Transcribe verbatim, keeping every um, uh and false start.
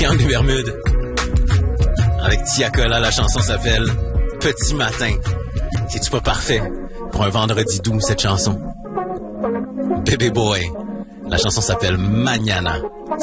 Triangle des Bermudes. Avec Tiakola, la chanson s'appelle Petit matin. C'est-tu pas parfait pour un vendredi doux, cette chanson? Baby Boy, la chanson s'appelle Mañana.